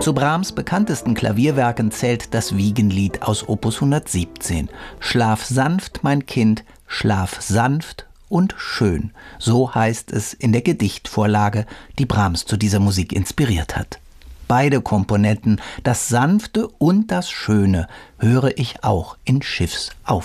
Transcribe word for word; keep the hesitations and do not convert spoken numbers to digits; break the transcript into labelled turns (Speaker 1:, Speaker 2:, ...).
Speaker 1: Zu Brahms bekanntesten Klavierwerken zählt das Wiegenlied aus Opus hundertsiebzehn. Schlaf sanft, mein Kind, schlaf sanft und schön. So heißt es in der Gedichtvorlage, die Brahms zu dieser Musik inspiriert hat. Beide Komponenten, das Sanfte und das Schöne, höre ich auch in Schiffs Auf.